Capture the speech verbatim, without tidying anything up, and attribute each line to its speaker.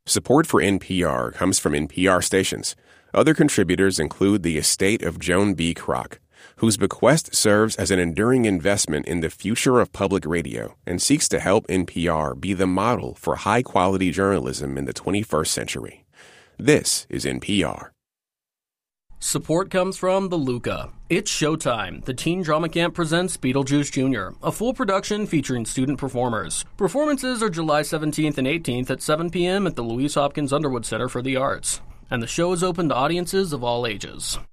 Speaker 1: Support for N P R comes from N P R stations. Other contributors include the estate of Joan B. Kroc, whose bequest serves as an enduring investment in the future of public radio and seeks to help N P R be the model for high-quality journalism in the twenty-first century. This is N P R.
Speaker 2: Support comes from The Luca. It's showtime. The Teen Drama Camp presents Beetlejuice Junior, a full production featuring student performers. Performances are July seventeenth and eighteenth at seven p.m. at the Louise Hopkins Underwood Center for the Arts, and the show is open to audiences of all ages.